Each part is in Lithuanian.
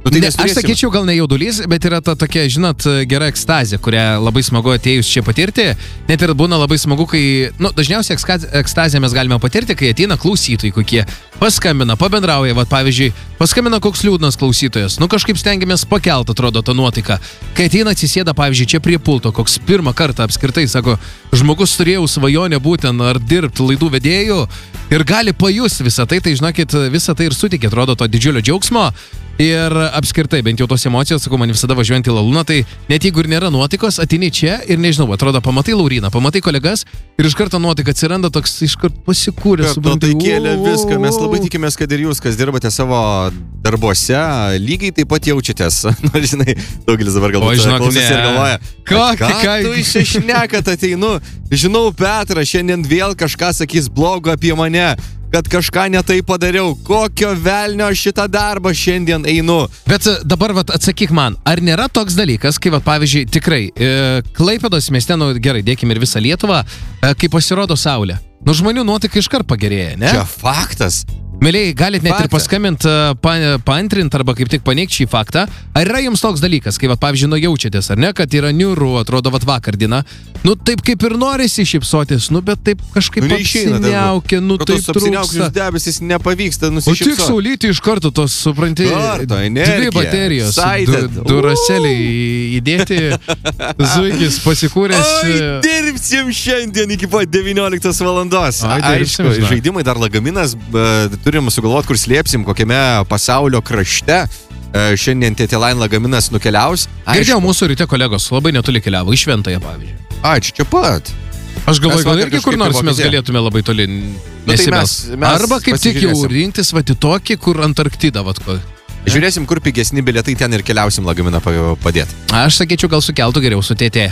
Aš sakyčiau, gal ne jaudulys, bet yra ta tokia, žinot, gera ekstazė, kurią labai smagu atėjus čia patirti. Net ir būna labai smagu, kai, dažniausiai ekstazę mes galime patirti, kai ateina klausytojai kokie, paskambina, pabendrauja, pavyzdžiui, paskambina koks liūdnas klausytojas, kažkaip stengiamės pakelt, atrodo, tą nuotaiką. Kai ateina atsisėda, pavyzdžiui, čia prie pulto, koks pirmą kartą apskritai, sako, žmogus turėjau svajonę būtent ar dirbti laidų vedėjų ir gali pajusti visą tai, žinokit, visą tai ir sutikė, atrodo, to didžiulio džiaugsmo. Ir apskritai, bent jau tos emocijos, sakau, man visada važiuojant į Lalūną, tai net jeigu ir nėra nuotikos, ateini čia ir nežinau, atrodo, pamatai Lauryną, pamatai kolegas ir iš karto nuotika atsiranda toks iškart pasikūręs. Tai kėlė viską, mes labai tikimės, kad ir jūs, kas dirbate savo darbuose, lygiai taip pat jaučiatės. Žinai, daugelis dabar galbūt klausosi ir galvoja, ką tu iššnekat ateinu, žinau, Petra, šiandien vėl kažką sakys blogo apie mane. Kad kažką netai padariau, kokio velnio šitą darbą šiandien einu. Bet dabar atsakyk man, ar nėra toks dalykas, kai pavyzdžiui, tikrai, Klaipėdos mieste, gerai, dėkime ir visą Lietuvą, kai pasirodo saulė. Žmonių nuotaika iškart pagerėja, ne? Čia faktas. Mėlėjai, galite net ir paskambinti, paantrinti arba kaip tik paneigti šį faktą. Ar yra jums toks dalykas, kai, pavyzdžiui, jaučiatės, ar ne, kad yra niūru, atrodo, vakar diena, taip kaip ir norisi šypsotis, bet taip kažkaip apsiniaukia, taip trūksta. Debesis nepavyksta nusišypsoti. O tik saulytį iš karto tos, supranti, dvi baterijos, du raseliai įdėti, zuikis pasikūręs. Oi, dirbsim šiandien iki pat 19 valandos. Aišku, žaidimai dar lagaminas, turim sugalvoti, kur slėpsim, kokiame pasaulio krašte. Šiandien Tėtėlain lagaminas nukeliaus. Girdėjau, mūsų ryte kolegos labai netoli keliavo, iš Šventąją, pavyzdžiui. Čia pat. Aš galvoju, gal irgi kur nors mes galėtume labai toli nesibels. Arba kaip tik jau rinktis tokį, kur Antarktida. Žiūrėsim, kur pigesni bilietai, ten ir keliausim lagaminą padėti. Aš sakyčiau, gal sukeltų geriau su TT.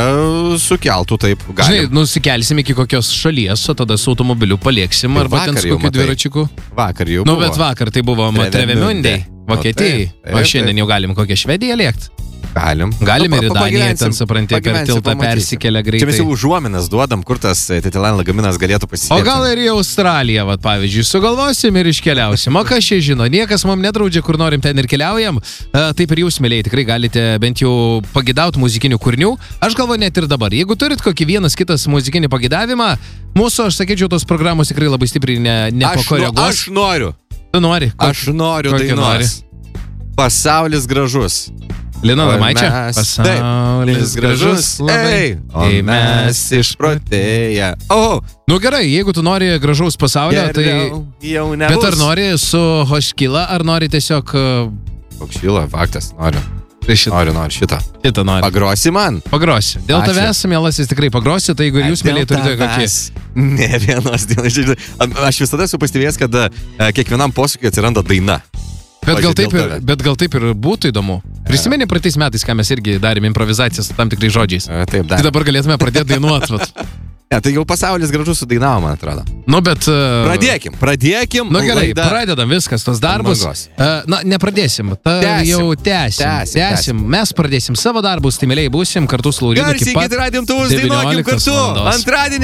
Sukeltų, taip. Žinai, nusikelsim iki kokios šalies, o tada su automobiliu palieksim, arba ten su kokiu dviračiuku. Vakar jau buvo. Bet vakar tai buvo Trevemundei, Vokietijai. O šiandien jau galim kokią Švediją lėkti. Galim ir į Daniją, ten supranti, per tiltą persikelia greitai. Čia mes jau užuominas duodam, kur tas Tėtėlain lagaminas galėtų pasitikėti. O gal ir į Australiją, pavyzdžiui, sugalvosim ir iškeliausim. O kas čia žino, niekas mums nedraudžia, kur norim ten ir keliaujam. Taip ir jūs, mėlėjai, tikrai galite bent jau pagidauti muzikinių kūrinių. Aš galvoju net ir dabar. Jeigu turit kokį vienas kitas muzikinį pagidavimą, mūsų, aš sakyčiau, tos programos tikrai labai stipriai nepakoreguos. Aš noriu. Tu nori? Aš noriu dainos. Pasaulis gražus. Lina Lamaičia. Pasaulis gražus labai, o mes išprotėję. Gerai, jeigu tu nori gražaus pasaulio, tai... Bet ar nori su Hoškila, ar nori tiesiog... Hoškila, faktas, noriu. Noriu šitą. Šitą noriu. Pagrosi man? Pagrosi. Dėl tavęs, mielasis, tikrai pagrosi, tai jeigu jūs, mėlėjai, turite kokie... Ne vienos dienos. Aš visada esu pastebėjęs, kad kiekvienam posūkiui atsiranda daina. Bet gal taip ir būtų įdomu. Prisimeni praeitais metais, ką mes irgi darėm improvizaciją su tam tikrais žodžiais. Taip, tai dabar galėtume pradėti dainuoti. Tai jau pasaulis gražus sudainavo, man atrodo. Bet... Pradėkim. Gerai, pradedam viskas, tos darbus. Nepradėsim. Jau tęsim. Mes pradėsim savo darbus, tai mėlėjai būsim kartu su Laurynu iki pat 19 valandos. Antradienį.